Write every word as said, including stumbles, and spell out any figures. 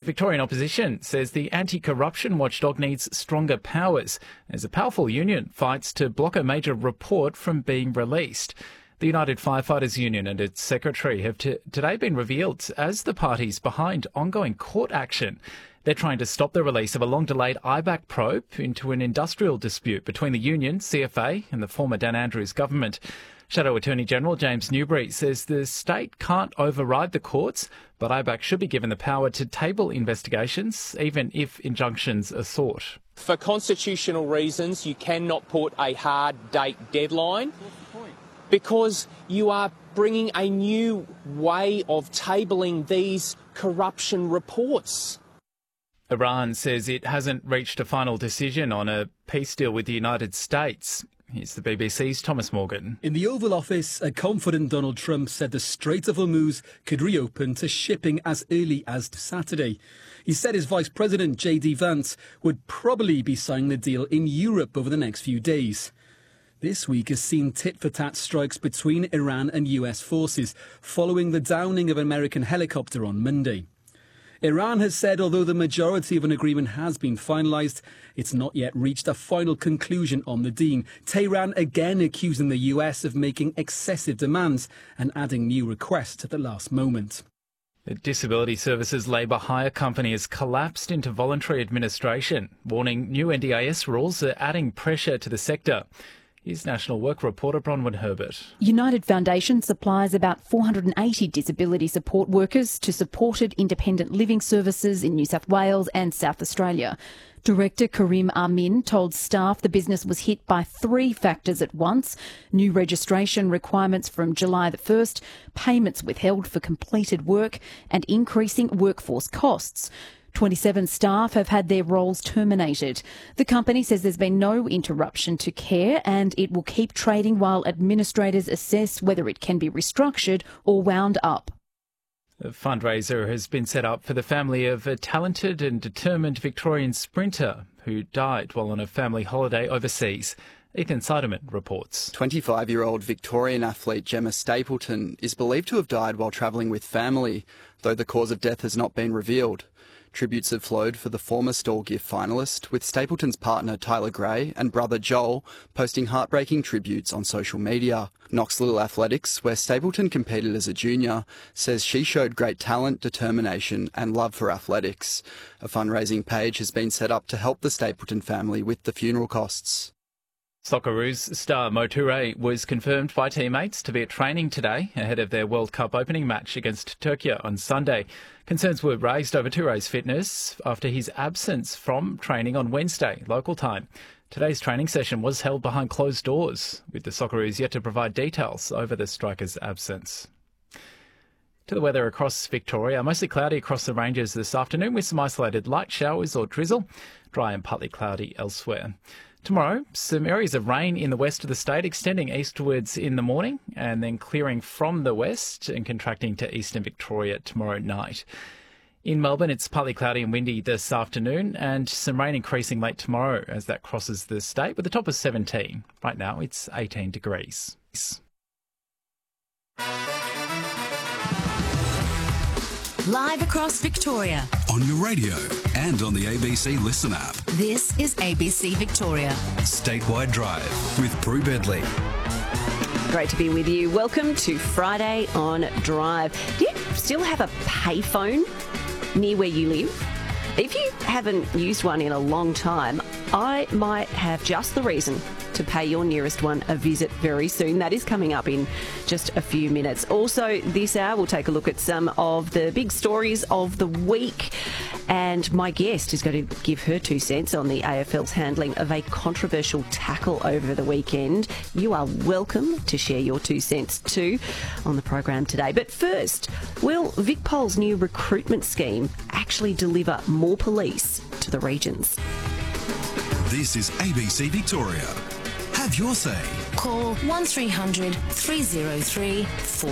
Victorian opposition says the anti-corruption watchdog needs stronger powers as a powerful union fights to block a major report from being released. The United Firefighters Union and its secretary have t- today been revealed as the parties behind ongoing court action. They're trying to stop the release of a long-delayed I B A C probe into an industrial dispute between the union, C F A, and the former Dan Andrews government. Shadow Attorney-General James Newbury says the state can't override the courts, but I B A C should be given the power to table investigations, even if injunctions are sought. For constitutional reasons, you cannot put a hard date deadline. What's the point? Because you are bringing a new way of tabling these corruption reports. Iran says it hasn't reached a final decision on a peace deal with the United States. Here's the B B C's Thomas Morgan. In the Oval Office, a confident Donald Trump said the Strait of Hormuz could reopen to shipping as early as Saturday. He said his Vice President, J D Vance, would probably be signing the deal in Europe over the next few days. This week has seen tit-for-tat strikes between Iran and U S forces following the downing of an American helicopter on Monday. Iran has said although the majority of an agreement has been finalised, it's not yet reached a final conclusion on the deal. Tehran again accusing the U S of making excessive demands and adding new requests at the last moment. The Disability Services Labour hire company has collapsed into voluntary administration, warning new N D I S rules are adding pressure to the sector. Here's National Work reporter Bronwyn Herbert. United Foundation supplies about four hundred eighty disability support workers to supported independent living services in New South Wales and South Australia. Director Karim Amin told staff the business was hit by three factors at once: new registration requirements from July the first, payments withheld for completed work, and increasing workforce costs. twenty-seven staff have had their roles terminated. The company says there's been no interruption to care and it will keep trading while administrators assess whether it can be restructured or wound up. A fundraiser has been set up for the family of a talented and determined Victorian sprinter who died while on a family holiday overseas. Ethan Seidemann reports. twenty-five-year-old Victorian athlete Gemma Stapleton is believed to have died while travelling with family, though the cause of death has not been revealed. Tributes have flowed for the former Stall Gift finalist, with Stapleton's partner Tyler Gray and brother Joel posting heartbreaking tributes on social media. Knox Little Athletics, where Stapleton competed as a junior, says she showed great talent, determination and love for athletics. A fundraising page has been set up to help the Stapleton family with the funeral costs. Socceroos star Mo Toure was confirmed by teammates to be at training today ahead of their World Cup opening match against Turkey on Sunday. Concerns were raised over Toure's fitness after his absence from training on Wednesday, local time. Today's training session was held behind closed doors, with the Socceroos yet to provide details over the striker's absence. To the weather across Victoria, mostly cloudy across the ranges this afternoon with some isolated light showers or drizzle, dry and partly cloudy elsewhere. Tomorrow, some areas of rain in the west of the state extending eastwards in the morning and then clearing from the west and contracting to eastern Victoria tomorrow night. In Melbourne, it's partly cloudy and windy this afternoon and some rain increasing late tomorrow as that crosses the state with a top of seventeen. Right now, it's eighteen degrees. Live across Victoria. On your radio and on the A B C Listen app. This is A B C Victoria. Statewide Drive with Prue Bedley. Great to be with you. Welcome to Friday on Drive. Do you still have a payphone near where you live? If you haven't used one in a long time, I might have just the reason to pay your nearest one a visit very soon. That is coming up in just a few minutes. Also, this hour, we'll take a look at some of the big stories of the week. And my guest is going to give her two cents on the A F L's handling of a controversial tackle over the weekend. You are welcome to share your two cents too on the program today. But first, will VicPol's new recruitment scheme actually deliver more police to the regions? This is A B C Victoria. Have your say. Call one three hundred three oh three four